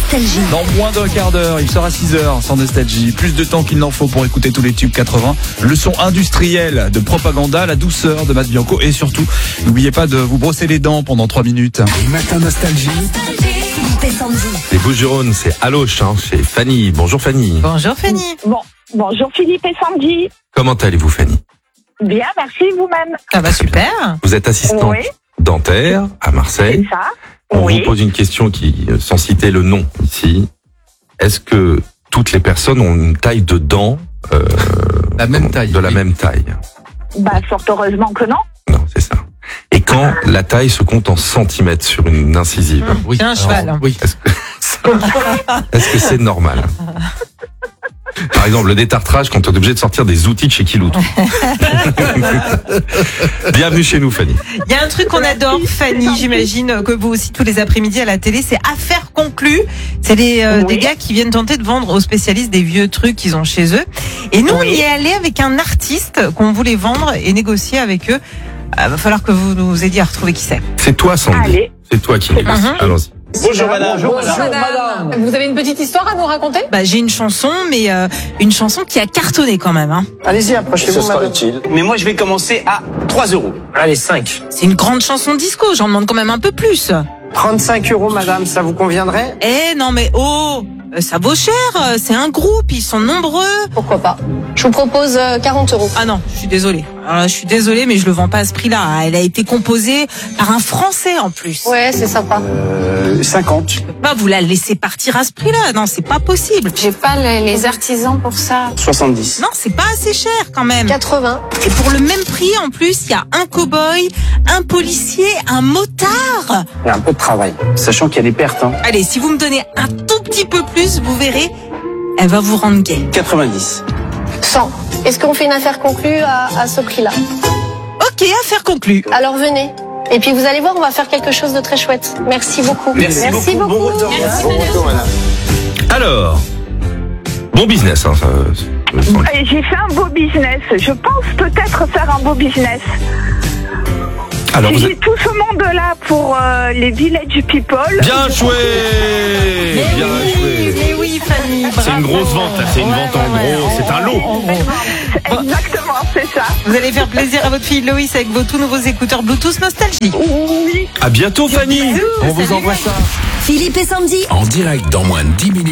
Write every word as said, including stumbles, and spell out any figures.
Nostalgie. Dans moins d'un quart d'heure, il sera six heures sans Nostalgie. Plus de temps qu'il n'en faut pour écouter tous les tubes quatre-vingts. Le son industriel de Propaganda, la douceur de Matt Bianco. Et surtout, n'oubliez pas de vous brosser les dents pendant trois minutes. Les matins Nostalgie. Philippe et Sandy. Les Bouches-du-Rhône, c'est Aloche, hein, chez Fanny. Bonjour Fanny. Bonjour Fanny. Bon, bonjour Philippe et Sandy. Comment allez-vous Fanny? Bien, merci vous-même. Ça va super. Vous êtes assistante Oui. dentaire à Marseille. C'est ça. On Oui. vous pose une question qui, euh, sans citer le nom ici, est-ce que toutes les personnes ont une taille de dents euh, La même taille. de la oui. même taille? Bah, fort heureusement que non. Non, c'est ça. Et quand la taille se compte en centimètres sur une incisive, Oui. C'est un cheval. Oui. est-ce que, est-ce que c'est normal? Par exemple, le détartrage quand on est obligé de sortir des outils de chez Kiloutou. Bienvenue chez nous, Fanny. Il y a un truc qu'on adore, Fanny, j'imagine que vous aussi tous les après-midi à la télé, c'est Affaires conclues. C'est des, euh, Oui. des gars qui viennent tenter de vendre aux spécialistes des vieux trucs qu'ils ont chez eux. Et nous, on Oui. y est allé avec un artiste qu'on voulait vendre et négocier avec eux. Il va falloir que vous nous aidiez à retrouver qui c'est. C'est toi, Sandy. Allez. C'est toi qui négocie. Mhm. Allons-y. Bonjour madame. Bonjour madame. Vous avez une petite histoire à nous raconter? Bah, j'ai une chanson, mais euh, une chanson qui a cartonné quand même. Hein. Allez-y, approchez-vous, madame. Mais moi je vais commencer à trois euros. Allez, cinq. C'est une grande chanson disco, j'en demande quand même un peu plus. trente-cinq euros, madame, ça vous conviendrait? Eh non mais oh, euh, ça vaut cher, euh, c'est un groupe, ils sont nombreux. Pourquoi pas? Je vous propose euh, quarante euros. Ah non, je suis désolée. Alors là, je suis désolée, mais je le vends pas à ce prix-là. Elle a été composée par un Français en plus. Ouais, c'est sympa. Euh, cinquante. Je peux pas vous la laisser partir à ce prix-là. Non, c'est pas possible. J'ai pas les, les artisans pour ça. soixante-dix. Non, c'est pas assez cher quand même. quatre-vingts. Et pour le même prix, en plus, il y a un cow-boy, un policier, un motard. Il y a un peu de travail. Sachant qu'il y a des pertes, hein. Allez, si vous me donnez un tout petit peu plus, vous verrez, elle va vous rendre gay. quatre-vingt-dix. cent. Est-ce qu'on fait une affaire conclue à, à ce prix-là? Ok, affaire conclue. Alors venez. Et puis vous allez voir, on va faire quelque chose de très chouette. Merci beaucoup. Merci beaucoup. Bon retour. Bon retour, madame. Alors, bon business, hein, ça, ça- Sandy. Et j'ai fait un beau business. Je pense peut-être faire un beau business. Alors, vous J'ai êtes... tout ce monde-là pour euh, les Village People. Bien joué. Bien oui, joué. mais oui, Fanny. C'est une grosse vente, là. C'est une vente en gros. C'est un lot. Exactement, c'est ça. Vous allez faire plaisir à votre fille Loïs avec vos tout nouveaux écouteurs Bluetooth Nostalgie. Oui. À bientôt, Fanny. On vous Salut, envoie ça. Philippe et Sandy. En direct dans moins de dix minutes.